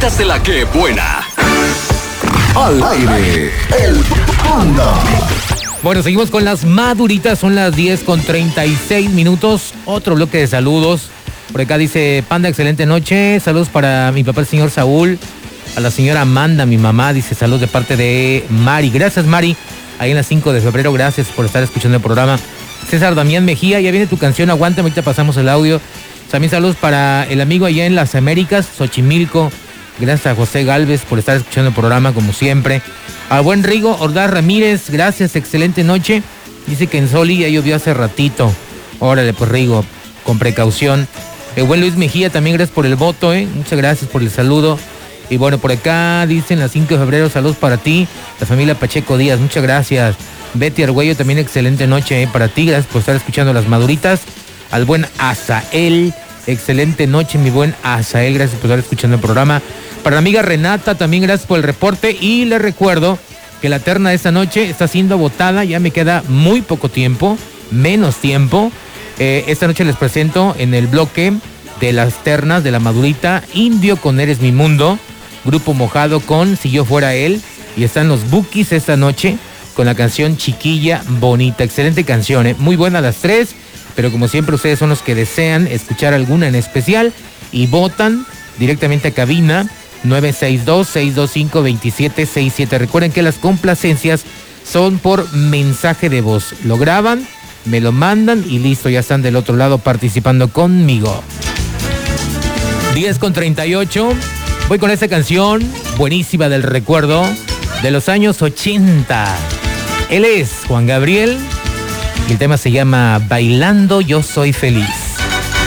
Maduritas de la que buena. Al aire, el Panda. Bueno, seguimos con las maduritas, son las 10:36. Otro bloque de saludos. Por acá dice, Panda, excelente noche. Saludos para mi papá, el señor Saúl. A la señora Amanda, mi mamá, dice saludos de parte de Mari. Gracias, Mari. Ahí en la 5 de febrero, gracias por estar escuchando el programa. César Damián Mejía, ya viene tu canción, aguántame, ahorita pasamos el audio. También saludos para el amigo allá en las Américas, Xochimilco. Gracias a José Galvez por estar escuchando el programa, como siempre. Al buen Rigo Ordaz Ramírez, gracias, excelente noche. Dice que en Soli ya llovió hace ratito. Órale, pues Rigo, con precaución. El buen Luis Mejía, también gracias por el voto, muchas gracias por el saludo. Y bueno, por acá dicen la 5 de febrero, saludos para ti, la familia Pacheco Díaz, muchas gracias. Betty Argüello, también excelente noche para ti, gracias por estar escuchando las maduritas. Al buen Azael, excelente noche, mi buen Azael, gracias por estar escuchando el programa. Para la amiga Renata, también gracias por el reporte. Y les recuerdo que la terna de esta noche está siendo votada, ya me queda muy poco tiempo, menos tiempo. Esta noche les presento en el bloque de las ternas de la madurita, Indio con Eres Mi Mundo, Grupo Mojado con Si Yo Fuera Él, y están los Bukis esta noche con la canción Chiquilla Bonita. Excelente canción, muy buena las tres, pero como siempre ustedes son los que desean escuchar alguna en especial y votan directamente a cabina 962-625-2767. Recuerden que las complacencias son por mensaje de voz. Lo graban, me lo mandan y listo, ya están del otro lado participando conmigo. 10:38. Voy con esta canción buenísima del recuerdo de los años 80. Él es Juan Gabriel y el tema se llama Bailando Yo Soy Feliz.